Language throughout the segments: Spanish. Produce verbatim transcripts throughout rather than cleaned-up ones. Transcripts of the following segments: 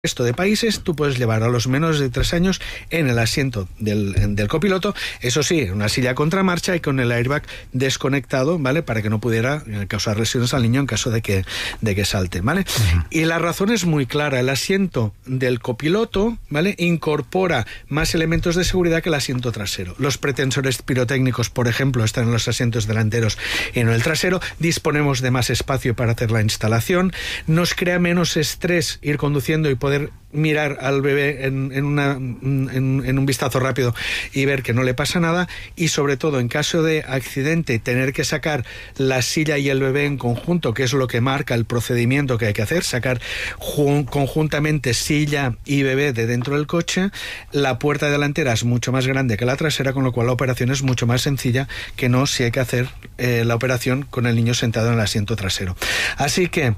resto de países tú puedes llevar a los menores de tres años en el asiento del, del copiloto, eso sí, en una silla contramarcha y con el airbag desconectado, ¿vale? Para que no pudiera causar lesiones al niño en caso de que, de que salte, ¿vale? Uh-huh. Y la razón es muy clara, el asiento del copiloto, ¿vale? Incorpora más elementos de seguridad que el asiento trasero. Los pretensores pirotécnicos, por ejemplo, están en los asientos delanteros y no en el trasero, disponemos de más espacio para hacer la instalación, nos crea menos estrés ir conduciendo y poder mirar al bebé en, en, una, en, en un vistazo rápido y ver que no le pasa nada, y sobre todo en caso de accidente tener que sacar la silla y el bebé en conjunto, que es lo que marca el procedimiento que hay que hacer, sacar jun- conjuntamente silla y bebé de dentro del coche. La puerta delantera es mucho más grande que la trasera, con lo cual la operación es mucho más sencilla que no si hay que hacer eh, la operación con el niño sentado en el asiento trasero. Así que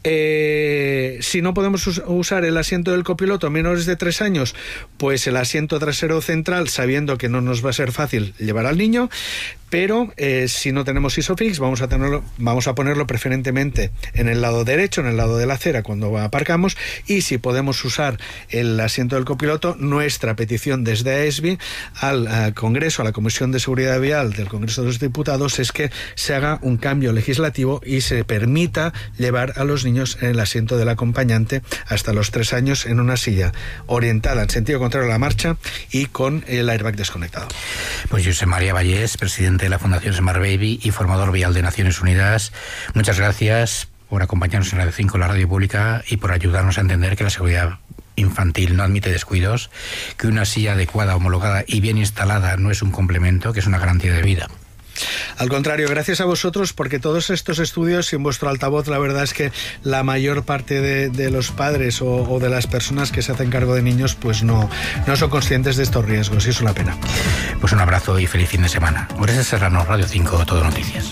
eh, si no podemos us- usar el asiento del copiloto menores de tres años, pues el asiento trasero central, sabiendo que no nos va a ser fácil llevar al niño, pero eh, si no tenemos ISOFIX vamos a tenerlo, vamos a ponerlo preferentemente en el lado derecho, en el lado de la acera cuando aparcamos, y si podemos usar el asiento del copiloto, nuestra petición desde A E S B I al, al Congreso, a la Comisión de Seguridad Vial del Congreso de los Diputados, es que se haga un cambio legislativo y se permita llevar a los niños en el asiento del acompañante hasta los tres años en una silla orientada en sentido contrario a la marcha y con el airbag desconectado. Pues Josep María Vallés, presidente de la Fundación Smart Baby y formador vial de Naciones Unidas, muchas gracias por acompañarnos en Radio cinco, la radio pública, y por ayudarnos a entender que la seguridad infantil no admite descuidos, que una silla adecuada, homologada y bien instalada no es un complemento, que es una garantía de vida. Al contrario, gracias a vosotros, porque todos estos estudios y en vuestro altavoz, la verdad es que la mayor parte de, de los padres o, o de las personas que se hacen cargo de niños pues no, no son conscientes de estos riesgos, y es una pena. Pues un abrazo y feliz fin de semana. Gracias, Serrano, Radio cinco, Todo Noticias.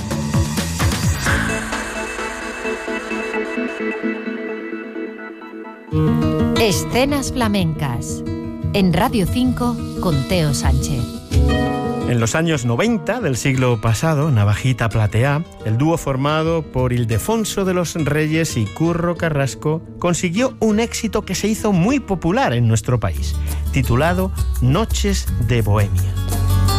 Escenas flamencas en Radio cinco con Teo Sánchez. En los años noventa del siglo pasado, Navajita Plateá, el dúo formado por Ildefonso de los Reyes y Curro Carrasco, consiguió un éxito que se hizo muy popular en nuestro país, titulado Noches de Bohemia.